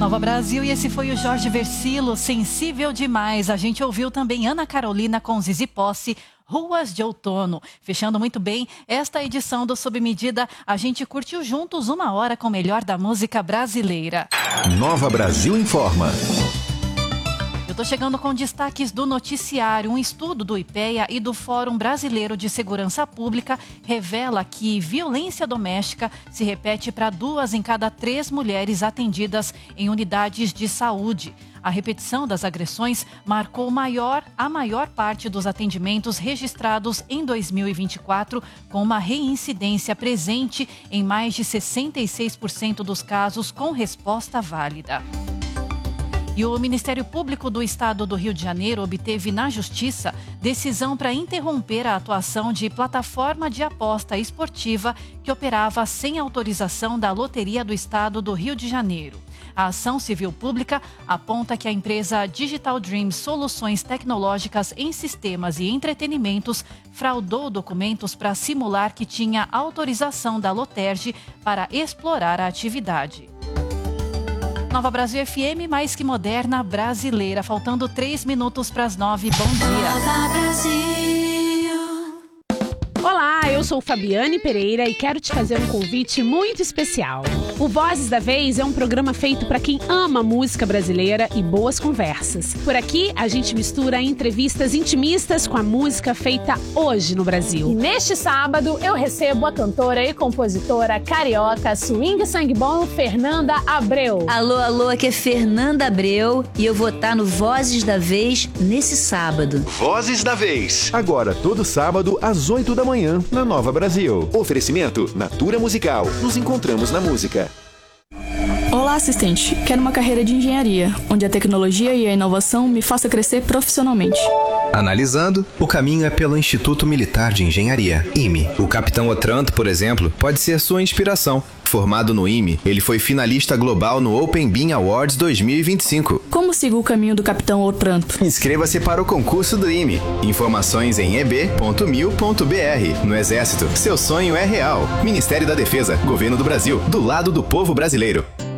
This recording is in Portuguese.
Nova Brasil, e esse foi o Jorge Versilo, Sensível Demais. A gente ouviu também Ana Carolina com Zizi Posse, Ruas de Outono. Fechando muito bem esta edição do Sob Medida, a gente curtiu juntos 1 hora com o melhor da música brasileira. Nova Brasil informa. Eu tô chegando com destaques do noticiário. Um estudo do IPEA e do Fórum Brasileiro de Segurança Pública revela que violência doméstica se repete para 2 em cada 3 mulheres atendidas em unidades de saúde. A repetição das agressões marcou a maior parte dos atendimentos registrados em 2024, com uma reincidência presente em mais de 66% dos casos com resposta válida. E o Ministério Público do Estado do Rio de Janeiro obteve na Justiça decisão para interromper a atuação de plataforma de aposta esportiva que operava sem autorização da Loteria do Estado do Rio de Janeiro. A ação civil pública aponta que a empresa Digital Dreams Soluções Tecnológicas em Sistemas e Entretenimentos fraudou documentos para simular que tinha autorização da Loterge para explorar a atividade. Nova Brasil FM, mais que moderna, brasileira. Faltando 3 minutos para as 9. Bom dia. Nova Brasil. Olá, eu sou Fabiane Pereira e quero te fazer um convite muito especial. O Vozes da Vez é um programa feito para quem ama música brasileira e boas conversas. Por aqui, a gente mistura entrevistas intimistas com a música feita hoje no Brasil. E neste sábado, eu recebo a cantora e compositora carioca swing sangue bom, Fernanda Abreu. Alô, alô, aqui é Fernanda Abreu e eu vou estar no Vozes da Vez nesse sábado. Vozes da Vez. Agora, todo sábado, às 8 da manhã, na Nova Brasil. Oferecimento Natura Musical. Nos encontramos na música. Olá, assistente. Quero uma carreira de engenharia, onde a tecnologia e a inovação me faça crescer profissionalmente. Analisando, o caminho é pelo Instituto Militar de Engenharia, IME. O capitão Otranto, por exemplo, pode ser sua inspiração. Formado no IME, ele foi finalista global no Open Bean Awards 2025. Como sigo o caminho do capitão Otranto? Inscreva-se para o concurso do IME. Informações em eb.mil.br. No Exército, seu sonho é real. Ministério da Defesa, Governo do Brasil, do lado do povo brasileiro.